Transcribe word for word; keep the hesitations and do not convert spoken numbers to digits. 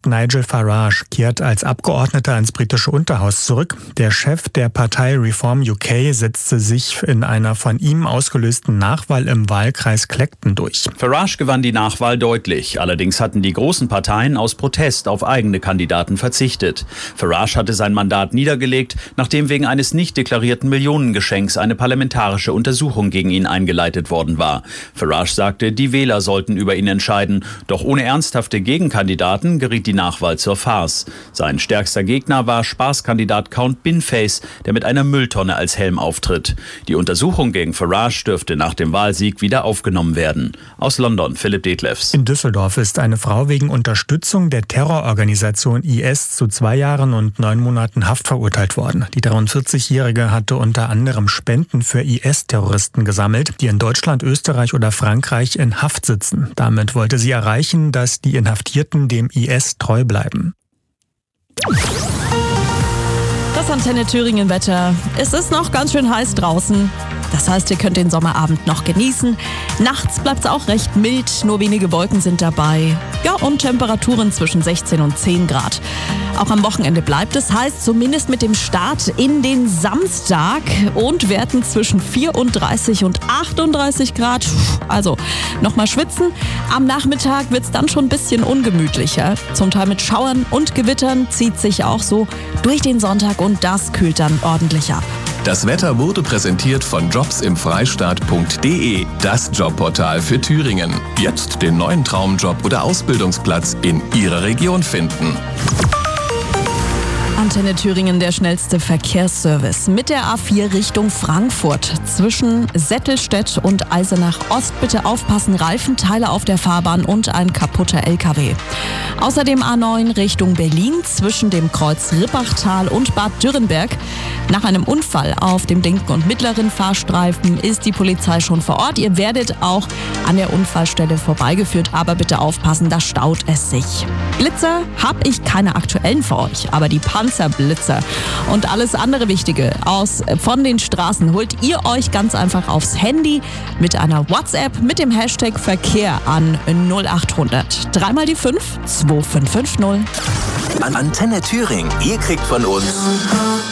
Nigel Farage kehrt als Abgeordneter ins britische Unterhaus zurück. Der Chef der Partei Reform U K setzte sich in einer von ihm ausgelösten Nachwahl im Wahlkreis Clacton durch. Farage gewann die Nachwahl deutlich. Allerdings hatten die großen Parteien aus Protest auf eigene Kandidaten verzichtet. Farage hatte sein Mandat niedergelegt, nachdem wegen eines nicht deklarierten Millionengeschenks eine parlamentarische Untersuchung gegen ihn eingeleitet worden war. Farage sagte, die Wähler sollten über ihn entscheiden. Doch ohne ernsthafte Gegenkandidaten geriet die Nachwahl zur Farce. Sein stärkster Gegner war Spaßkandidat Count Binface, der mit einer Mülltonne als Helm auftritt. Die Untersuchung gegen Farage dürfte nach dem Wahlsieg wieder aufgenommen werden. Aus London, Philipp Detlefs. In Düsseldorf ist eine Frau wegen Unterstützung der Terrororganisation I S zu zwei Jahren und neun Monaten Haft verurteilt worden. Die dreiundvierzigjährige hatte unter anderem Spenden für I S-Terroristen gesammelt, die in Deutschland, Österreich oder Frankreich in Haft sitzen. Damit wollte sie erreichen, dass die Inhaftierten dem I S treu bleiben. Das Antenne Thüringen Wetter. Es ist noch ganz schön heiß draußen. Das heißt, ihr könnt den Sommerabend noch genießen. Nachts bleibt es auch recht mild, nur wenige Wolken sind dabei. Ja, und Temperaturen zwischen sechzehn und zehn Grad. Auch am Wochenende bleibt es heiß, zumindest mit dem Start in den Samstag. Und Werten zwischen vierunddreißig und achtunddreißig Grad. Also nochmal schwitzen. Am Nachmittag wird es dann schon ein bisschen ungemütlicher. Zum Teil mit Schauern und Gewittern zieht sich auch so durch den Sonntag und das kühlt dann ordentlich ab. Das Wetter wurde präsentiert von jobs im freistaat punkt de, das Jobportal für Thüringen. Jetzt den neuen Traumjob oder Ausbildungsplatz in Ihrer Region finden. Antenne Thüringen, der schnellste Verkehrsservice. Mit der A vier Richtung Frankfurt. Zwischen Settelstedt und Eisenach Ost bitte aufpassen, Reifenteile auf der Fahrbahn und ein kaputter L K W. Außerdem A neun Richtung Berlin zwischen dem Kreuz Rippachtal und Bad Dürrenberg. Nach einem Unfall auf dem linken und mittleren Fahrstreifen ist die Polizei schon vor Ort. Ihr werdet auch an der Unfallstelle vorbeigeführt, aber bitte aufpassen, da staut es sich. Blitzer habe ich keine aktuellen für euch, aber die Panzerblitzer und alles andere Wichtige aus von den Straßen holt ihr euch ganz einfach aufs Handy mit einer WhatsApp mit dem Hashtag Verkehr an null achthundert. Dreimal die fünf, zwei fünf fünf null. An Antenne Thüringen, ihr kriegt von uns